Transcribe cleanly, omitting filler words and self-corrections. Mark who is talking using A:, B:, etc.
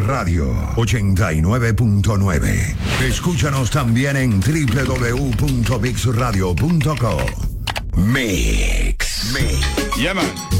A: Radio 89.9. Escúchanos también en www.mixradio.co. Mix.
B: Yeah, man.